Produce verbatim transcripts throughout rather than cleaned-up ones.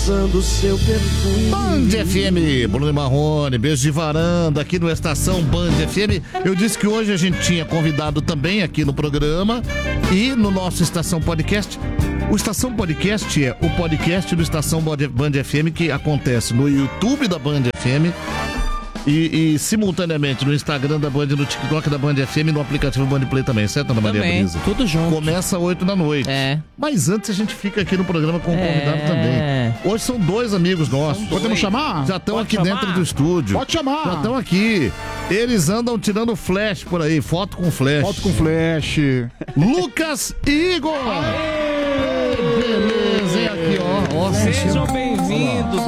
usando seu perfume. Band F M, Bruno Marrone, beijo de varanda aqui no Estação Band F M. Eu disse que hoje a gente tinha convidado também aqui no programa e no nosso Estação Podcast. O Estação Podcast é o podcast do Estação Band F M que acontece no YouTube da Band F M e, e simultaneamente no Instagram da Band, no TikTok da Band F M e no aplicativo Band Play também, certo, Ana Maria Também, Brisa? tudo junto. Começa às oito da noite. É. Mas antes a gente fica aqui no programa com o É. convidado também. Hoje são dois amigos nossos. Podemos chamar? Já estão Pode aqui chamar? dentro do estúdio. Pode chamar. Já estão aqui. Eles andam tirando flash por aí, foto com flash. Foto com flash. Lucas e Igor! Beleza, hein? Aqui, ó. ó Sejam bem-vindos.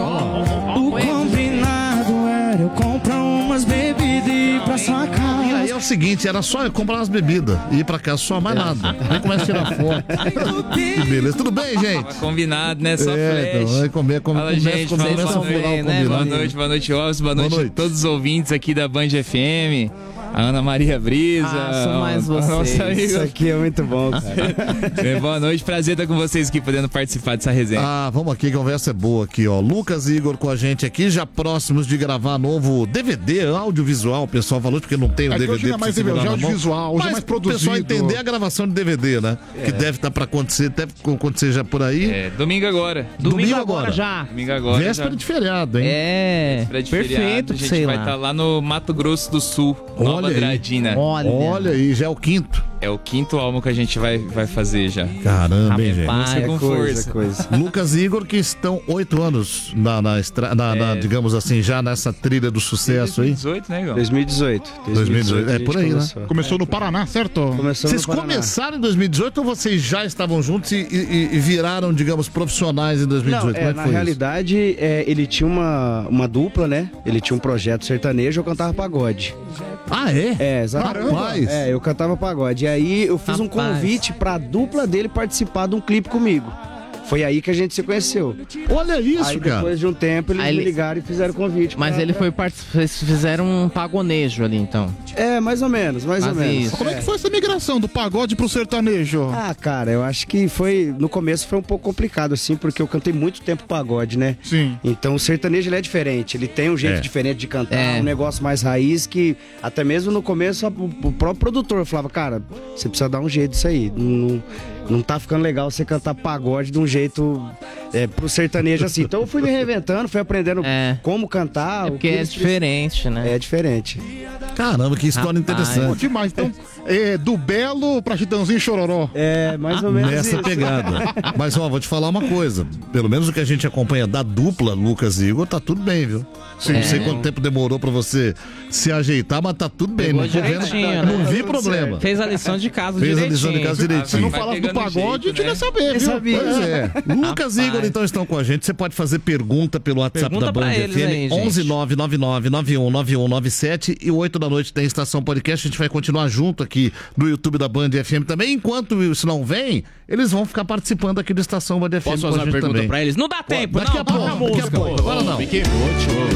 O combinado era eu comprar umas bebidas e ir pra sua casa. E aí é o seguinte, era só eu comprar umas bebidas e ir pra casa, só mais nada. Aí começa a tirar foto. Que beleza. Tudo bem, gente? Combinado, né? Só É, flash. então, vai comer, comer, Fala, começa, gente, começa fala, a fala furar o bem, né? Boa combinado. noite, boa noite, Alves, boa noite, Boa noite. a todos os ouvintes aqui da Band F M. A Ana Maria Brisa. Ah, são mais a- a nossa vocês. amiga. Isso aqui é muito bom, cara. É, boa noite, prazer estar com vocês aqui, podendo participar dessa resenha. Ah, vamos aqui, conversa é boa aqui, ó. Lucas e Igor com a gente aqui, já próximos de gravar novo D V D, audiovisual, o pessoal falou, porque não tem o É que D V D. hoje não é mais pra D V D, segurar hoje é na mão. audiovisual, hoje é Mas mais pro pessoal produzido. entender a gravação de D V D, né? Que deve estar pra acontecer, deve acontecer já por aí. É, domingo agora. Domingo agora. já. Domingo agora. Véspera já. de feriado, hein? É, Véspera de perfeito, feriado, a gente sei vai lá. estar lá no Mato Grosso do Sul, Nova Olha aí. Andradina. Olha, Olha aí, já é o quinto. É o quinto álbum que a gente vai, vai fazer já. Caramba, hein, gente? Rapaz, Você com coisa, força. coisa. Lucas e Igor que estão oito anos na, na, estra... na, na, É. digamos assim, já nessa trilha do sucesso aí. dois mil e dezoito, né, Igor? dois mil e dezoito. dois mil e dezoito, é a gente por aí, né? começou. Começou no Paraná, certo? Começou Vocês no Paraná. começaram em dois mil e dezoito ou vocês já estavam juntos e, e- e viraram, digamos, profissionais em dois mil e Não, dezoito? Como é, é que na foi realidade, é, ele tinha uma, uma dupla, né? Ele tinha um projeto sertanejo, eu cantava pagode. isso? Ah, é? É, exatamente. Rapaz. É, eu cantava pagode. E aí eu fiz um Rapaz. convite pra dupla dele participar de um clipe comigo. Foi aí que a gente se conheceu. Olha isso, Aí cara. depois de um tempo eles Aí me ele- ligaram e fizeram o convite. Mas pra- ele foi participar. Vocês fizeram um pagonejo ali, então. É, mais ou menos, mais ou Quase menos. isso. Como é que foi essa migração do pagode pro sertanejo? Ah, cara, eu acho que foi. No começo foi um pouco complicado, assim, porque eu cantei muito tempo pagode, né? Sim. Então o sertanejo ele é diferente, ele tem um jeito É. diferente de cantar, É. um negócio mais raiz que até mesmo no começo a- o, o próprio produtor falava, cara, você precisa dar um jeito disso aí. Não, não tá ficando legal você cantar pagode de um jeito é, pro sertanejo assim. Então eu fui me reinventando, fui aprendendo É. como cantar. É o porque que é eles diferente, né? É diferente. Caramba, que história Rapaz. Pô, interessante. demais. Então, é, do Belo pra Chitãozinho e Chororó. É, mais ou menos Nessa isso. pegada. Mas, ó, vou te falar uma coisa. Pelo menos o que a gente acompanha da dupla, Lucas e Igor, tá tudo bem, viu? Sim. Não sei quanto tempo demorou pra você se ajeitar, mas tá tudo bem. Não, tô vendo- direitinho, não né? vi problema. Fez a lição de casa Fez a direitinho. lição de casa Se direitinho. não Vai falasse do pegando pagode, jeito, eu tinha né? saber, viu? Pois é. Lucas e Igor, Rapaz. então, estão com a gente. Você pode fazer pergunta pelo WhatsApp Pergunta da Band pra eles F M, aí, gente. onze nove nove nove nove um nove um nove sete e oito da noite tem Estação Podcast. A gente vai continuar junto aqui no YouTube da Band F M também. Enquanto isso não vem, eles vão ficar participando aqui do Estação Band F M Posso com a fazer uma gente pergunta também. pra eles? Não dá tempo, Daqui não, a pouco, toca a daqui a música. pouco. Agora não. Me queimou, tio.